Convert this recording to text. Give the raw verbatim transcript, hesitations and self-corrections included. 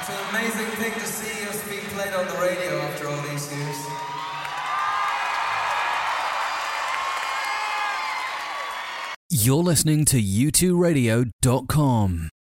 It's an amazing thing to see us being played on the radio after all these years. You're listening to U two radio dot com.